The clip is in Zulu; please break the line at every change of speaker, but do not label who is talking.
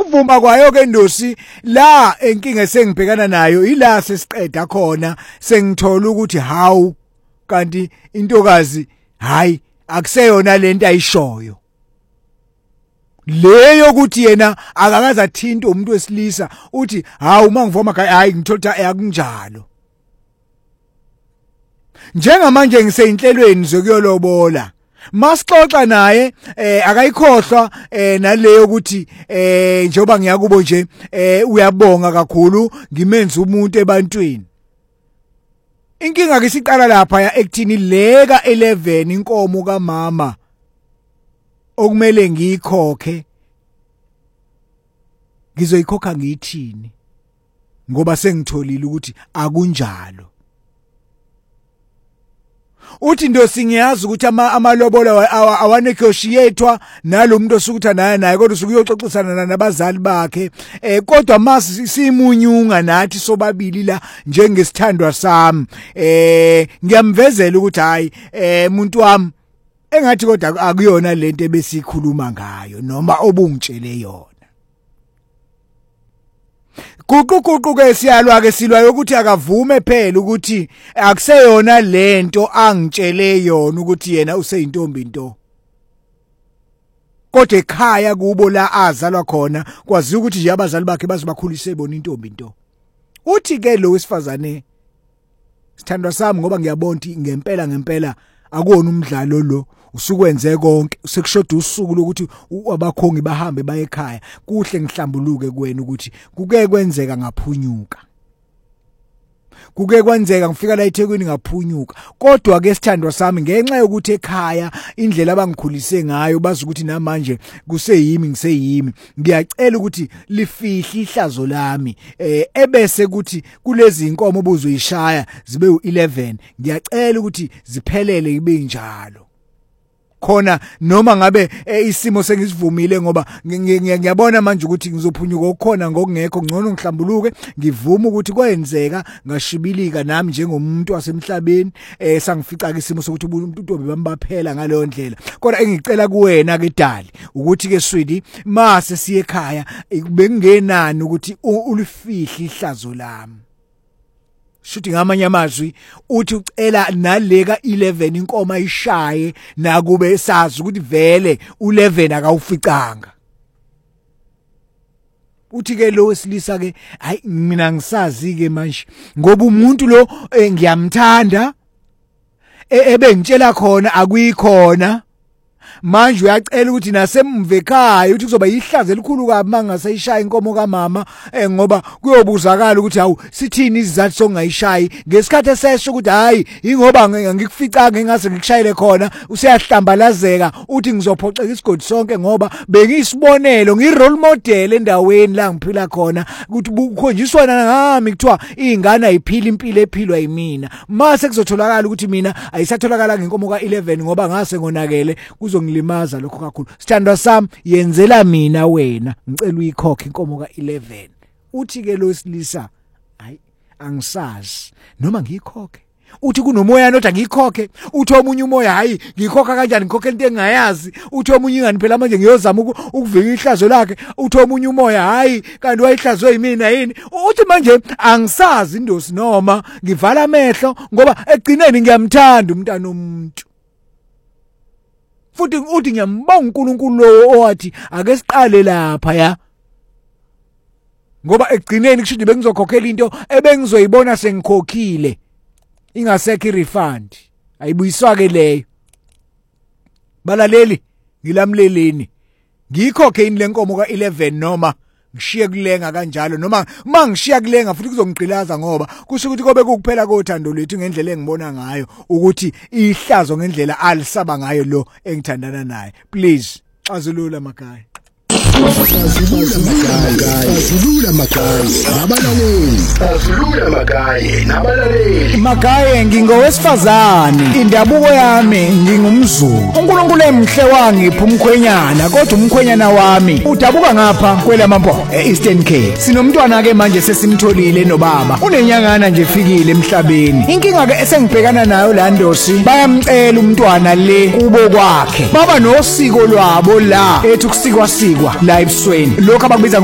Ukuvuma kwayo ke Ndosi la enkinga esengibhekana nayo ila sesiqeda khona sengithola ukuthi hawu kanti intokazi hayi akuseyona lento ayishoyo leyo ukuthi yena akakaza athinta umuntu wesilisa uthi hawu mangivoma hayi ngithola akunjalo njengamanje ngiseyinhlelweni zokuyolobola masixoxa naye akayikhohlwa naleyo ukuthi njengoba ngiyakubo nje uyabonga kakhulu ngimenza umuntu ebantwini inkinga ke siqala lapha ya ekuthini leka 11 inkomo kaMama okumele ngiyikhokhe ngizoyikhokha ngiyithini ngoba sengitholile ukuthi akunjalo uthi Ndosi ngiyazi ukuthi amalobolo awanegotiatwa nalomuntu osukutha naye kodwa usukuyoxoxisana nabazali bakhe kodwa masi simunyunga nathi sobabili la njengesithandwa sami ngiyamvezela ukuthi hayi umuntu wami engathi kodwa akuyona lento ebesikhuluma ngayo noma obungitshele yona Guquguqu ke siyalwa ke silwa ukuthi akavume phela ukuthi akuseyona lento angitshele yona ukuthi yena useyintombi into kodwa ekhaya kubo la azalwa khona kwazi ukuthi nje abazali bakhe bazibakhulise bona intombi into uthi ke lo wesifazane sithandwa sami ngoba ngiyabona ukuthi ngempela akuwona umdlalo lo usukwenze konke sekushoda usuku lokuthi abakhongi bahambe baye ekhaya kuhle ngihlambuluke kuwena ukuthi kuke kwenzeka ngaphunyuka kuke kwenzeka ngifika la eThekwini ngaphunyuka kodwa ke sithandwa sami ngenxa yokuthi ekhaya indlela abangikhulise ngayo bazi ukuthi namanje kuseyimi ngiseyimi ngiyacela ukuthi lifihle ihlazo lami ebese ukuthi kulezi inkomo obuzoyishaya zibe u11 ngiyacela ukuthi ziphelele ibe njalo khona noma ngabe isimo sengisivumile ngoba ngiyabona manje ukuthi ngizophunyuka ukukhona ngokungekho ngcono ngihlambuluke ngivuma ukuthi kwenzeka ngashibilika nami njengomuntu wasemhlabeni sangifica ke isimo sokuthi umuntu ntombi bambaphela ngaleyo ndlela kodwa engicela kuwena ke Dali ukuthi ke Swidi mase siye ekhaya bengenani ukuthi ulifihle ihlazo lami shuthi ngamanye amazwi uthi ucela naleka 11 inkoma ishaye nakube sazi ukuthi vele u11 akawuficanga uthi ke lo wesilisa ke hayi mina ngisazi ke manje ngoba umuntu lo ngiyamthanda ebengitshela khona akuyikhona manje uyacela ukuthi nasemve ekhaya uthi kuzoba ihlazo elikhulu kabi mangasayishaya inkomo kaMama ngoba kuyobuzakala ukuthi hawu sithini izizathu sokungayishayi ngesikhathi esesho ukuthi hayi ingoba ngikuficanga engase ngikushayile khona useyahlambalazeka uthi ngizophoxeka isigodi sonke ngoba bengisibonelo ngirole model endaweni la ngiphila khona ukuthi kukhonjiswana ngami kuthiwa izingane ayiphila impilo ephilwa yimina mase kuzotholakala ukuthi mina ayisatholakala ngenkomo ka11 ngoba ngase ngonakele ngilimaza lokho kakhulu sithandwa sami yenzela mina wena ngicela uyikhokhe inkomo ka11 uthi ke lo silisa hayi angisazi noma ngiyikhokhe uthi kunomoya nodwa ngiyikhokhe uthi omunye umoya hayi ngikhokha kanjani ngikhokhe into engayazi uthi omunye ingani phela manje ngiyozama ukuvika ihlazo lakhe uthi omunye umoya hayi kanti wayihlazwe yimina yini uthi manje angisazi Ndosi noma ngivala amehlo ngoba egcineni ngiyamthanda umntana womuntu futhi uthi ngiyambonga uNkulunkulu lo owathi ake siqale lapha ya ngoba egcineni kusho ukuthi bengizokhokhela into ebengizoyibona sengikhokhile ingasekho irefund ayibuyiswa ke leyo balaleli ngilamleleni ngiyikhokhe ini lenkomo ka11 noma ngishiye kulenga kanjalo noma mangishiya kulenga futhi kuzongigqilaza ngoba kusho ukuthi kobe kukuphela kothando lethu ngendlela engibona ngayo ukuthi ihlazo ngendlela alisaba ngayo lo engithandana naye please xazulula makhaya
Azulula magaye nabalaleli
magaye ngingowesifazane indabuko yami ngingumZulu uNkulunkulu emhle wangipha umkhwenyana kodwa umkhwenyana wami udabuka ngapha kwelamampo eEastern Cape sinomntwana ke manje sesimtholile nobaba unenyangana nje efikile emhlabeni inkinga ke esengibhekana nayo la Ndosi bayamcela umntwana le kubo kwakhe baba nosiko lwabo la ethi ukusikwa la ebusweni lokho abakubiza